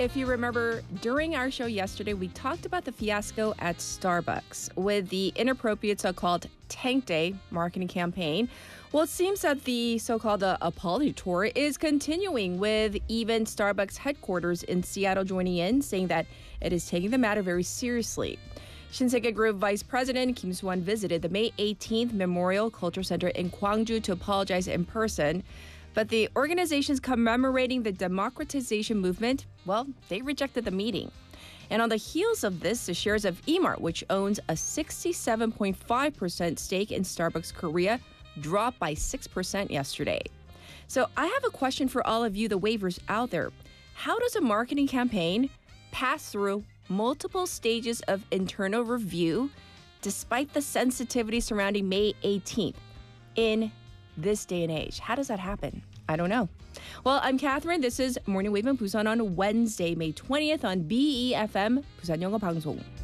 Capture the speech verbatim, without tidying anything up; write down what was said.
If you remember, during our show yesterday, we talked about the fiasco at Starbucks with the inappropriate so-called Tank Day marketing campaign. Well, it seems that the so-called uh, apology tour is continuing, with even Starbucks headquarters in Seattle joining in, saying that it is taking the matter very seriously. Shinsegae Group Vice President Kim Soo-won visited the May eighteenth Memorial Culture Center in Gwangju to apologize in person. But the organizations commemorating the democratization movement, well, they rejected the meeting. And on the heels of this, the shares of E-Mart, which owns a sixty-seven point five percent stake in Starbucks Korea, dropped by six percent yesterday. So I have a question for all of you, the waivers out there. How does a marketing campaign pass through multiple stages of internal review despite the sensitivity surrounding May eighteenth in this day and age? How does that happen? I don't know. Well, I'm Catherine. This is Morning Wave in Busan on Wednesday, May twentieth on B E F M, 부산 영어 방송.